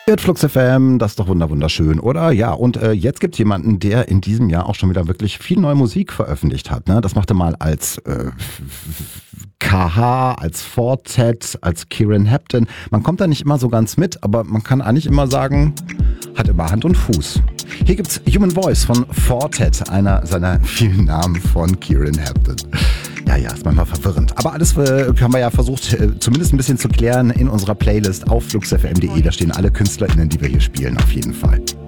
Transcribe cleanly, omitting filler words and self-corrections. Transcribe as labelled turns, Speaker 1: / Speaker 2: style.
Speaker 1: Hört Flux FM, das ist doch wunderschön, oder? Ja, und jetzt gibt es jemanden, der in diesem Jahr auch schon wieder wirklich viel neue Musik veröffentlicht hat. Ne? Das machte mal als KH, als Fortet, als Kieran Hampton. Man kommt da nicht immer so ganz mit, aber man kann eigentlich immer sagen, hat immer Hand und Fuß. Hier gibt's Human Voice von Fortet, einer seiner vielen Namen von Kieran Hampton. Ja, ist manchmal verwirrend. Aber alles haben wir ja versucht, zumindest ein bisschen zu klären in unserer Playlist auf fluxfm.de. Da stehen alle KünstlerInnen, die wir hier spielen, auf jeden Fall.